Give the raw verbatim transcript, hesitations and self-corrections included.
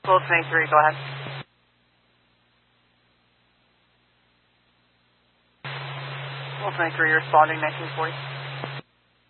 Gold twenty-three, go ahead. Gold twenty-three, you're responding nineteen forty.